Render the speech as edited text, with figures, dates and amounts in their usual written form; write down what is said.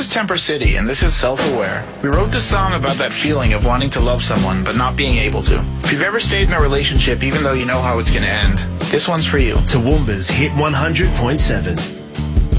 Temper City, and this is Self-Aware. We wrote this song about that feeling of wanting to love someone, but not being able to. If you've ever stayed in a relationship even though you know how it's going to end, this one's for you. Toowoomba's Hit 100.7.